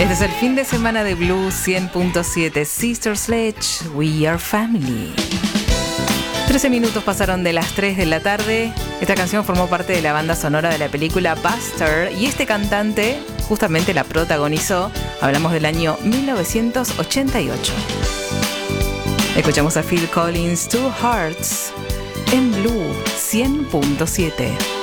Este es el fin de semana de Blues 100.7. Sister Sledge, We Are Family. 13 minutos pasaron de las 3 de la tarde. Esta canción formó parte de la banda sonora de la película Buster y este cantante justamente la protagonizó. Hablamos del año 1988. Escuchamos a Phil Collins, Two Hearts, en Blue 100.7.